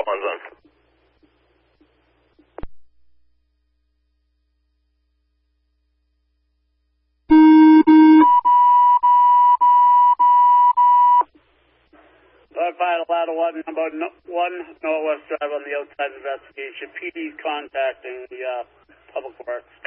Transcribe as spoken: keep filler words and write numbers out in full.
one's on. Firefighter Ladder one, number no, one Northwest Drive on the outside investigation. P D's contacting the uh, Public Works.